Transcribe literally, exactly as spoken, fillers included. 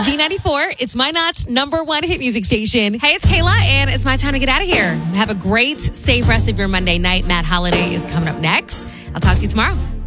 Z ninety-four, it's My Knots number one hit music station. Hey, it's Kayla, and it's my time to get out of here. Have a great, safe rest of your Monday night. Matt Holiday is coming up next. I'll talk to you tomorrow.